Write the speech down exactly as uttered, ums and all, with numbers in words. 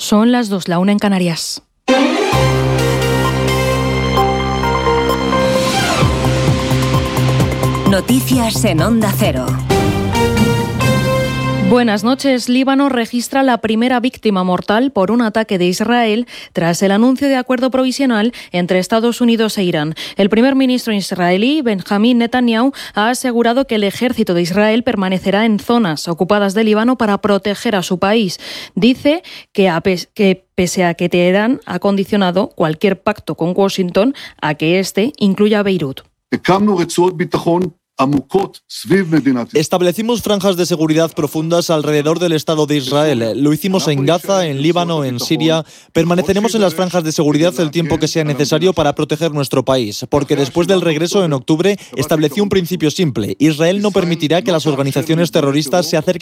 Son las dos, la una en Canarias. Noticias en Onda Cero. Buenas noches. Líbano registra la primera víctima mortal por un ataque de Israel tras el anuncio de acuerdo provisional entre Estados Unidos e Irán. El primer ministro israelí, Benjamín Netanyahu, ha asegurado que el ejército de Israel permanecerá en zonas ocupadas de Líbano para proteger a su país. Dice que, a pes- que pese a que Teherán ha condicionado cualquier pacto con Washington a que éste incluya Beirut. Establecimos franjas de seguridad profundas alrededor del Estado de Israel. Lo hicimos en Gaza, en Líbano, en Siria. Permaneceremos en las franjas de seguridad el tiempo que sea necesario para proteger nuestro país, porque después del regreso en octubre establecí un principio simple. Israel no permitirá que las organizaciones terroristas se acerquen